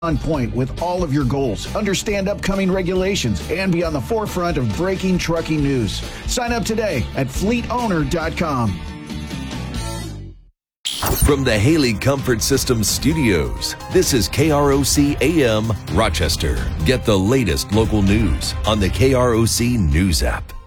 on point with all of your goals, understand upcoming regulations, and be on the forefront of breaking trucking news. Sign up today at fleetowner.com. From the Haley Comfort Systems studios, this is KROC AM Rochester. Get the latest local news on the KROC News app.